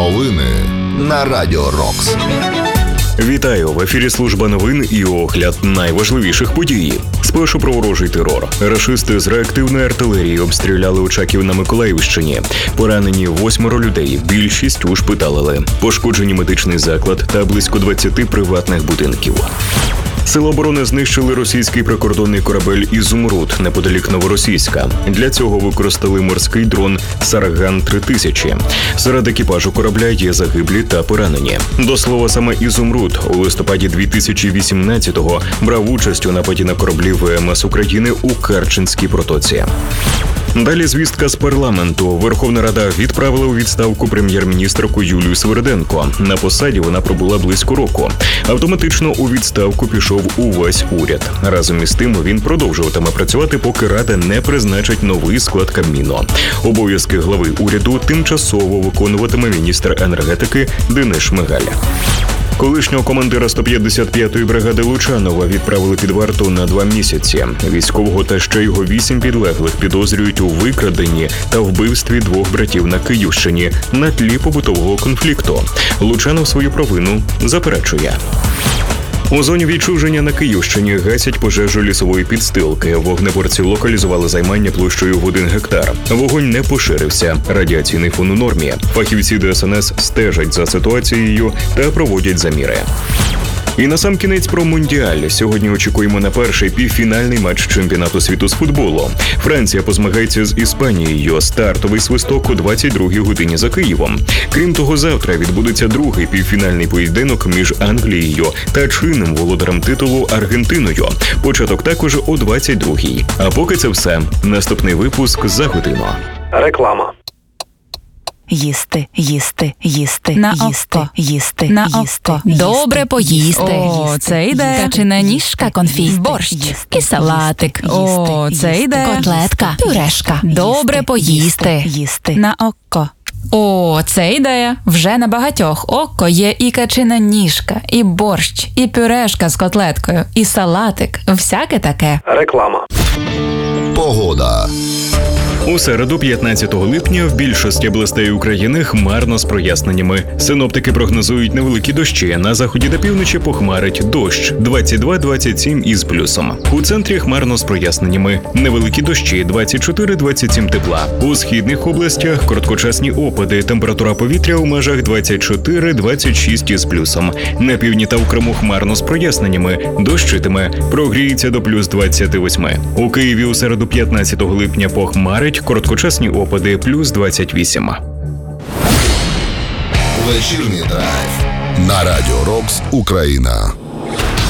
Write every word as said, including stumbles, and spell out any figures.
Новини на Радіо Рокс. Вітаю! В ефірі служба новин і огляд найважливіших подій. Спершу про ворожий терор. Рашисти з реактивної артилерії обстріляли Очаків на Миколаївщині. Поранені восьмеро людей, більшість ушпиталили. Пошкоджені медичний заклад та близько двадцяти приватних будинків. Сили оборони знищили російський прикордонний корабель «Ізумруд» неподалік Новоросійська. Для цього використали морський дрон «Сарган три тисячі». Серед екіпажу корабля є загиблі та поранені. До слова, саме «Ізумруд» у листопаді дві тисячі вісімнадцятого брав участь у нападі на кораблі Ве Ем Ес України у Керченській протоці. Далі звістка з парламенту. Верховна Рада відправила у відставку прем'єр-міністрку Юлію Свериденко. На посаді вона пробула близько року. Автоматично у відставку пішов увесь уряд. Разом із тим він продовжуватиме працювати, поки Рада не призначить новий склад Кабміну. Обов'язки глави уряду тимчасово виконуватиме міністр енергетики Денис Шмигаль. Колишнього командира сто п'ятдесят п'ятої бригади Лучанова відправили під варту на два місяці. Військового та ще його вісім підлеглих підозрюють у викраденні та вбивстві двох братів на Київщині на тлі побутового конфлікту. Лучанов свою провину заперечує. У зоні відчуження на Київщині гасять пожежу лісової підстилки. Вогнеборці локалізували займання площею в один гектар. Вогонь не поширився. Радіаційний фон у нормі. Фахівці Де Ес Ен Ес стежать за ситуацією та проводять заміри. І насамкінець про Мундіаль. Сьогодні очікуємо на перший півфінальний матч чемпіонату світу з футболу. Франція позмагається з Іспанією. Стартовий свисток о двадцять другій годині за Києвом. Крім того, завтра відбудеться другий півфінальний поєдинок між Англією та чинним володарем титулу Аргентиною. Початок також о двадцять другій. А поки це все. Наступний випуск за годину. Реклама. Їсти, їсти, їсти, на їсти, око, їсти, на їсти, око. їсти, Добре поїсти. О, Їсти. Це йде. Качина ніжка, конфіт, борщ, їсти, і салатик. їсти, О, їсти, це їсти, йде. котлетка, пюрешка. Добре їсти, поїсти. їсти. На око. О, це ідея. Вже на багатьох око є і качина ніжка, і борщ, і пюрешка з котлеткою, і салатик. Всяке таке. Реклама. Погода. У середу, п'ятнадцятого липня, в більшості областей України хмарно з проясненнями. Синоптики прогнозують невеликі дощі. На заході та півночі похмарить дощ двадцять два - двадцять сім із плюсом. У центрі хмарно з проясненнями. Невеликі дощі двадцять чотири - двадцять сім тепла. У східних областях короткочасні опади. Температура повітря у межах двадцять чотири - двадцять шість із плюсом. На півдні та в Криму хмарно з проясненнями. Дощитиме. Прогріється до плюс двадцять вісім. У Києві у середу, п'ятнадцятого липня, похмарить. Короткочасні опади плюс двадцять вісім. Вечірній драйв на Радіо Рокс Україна.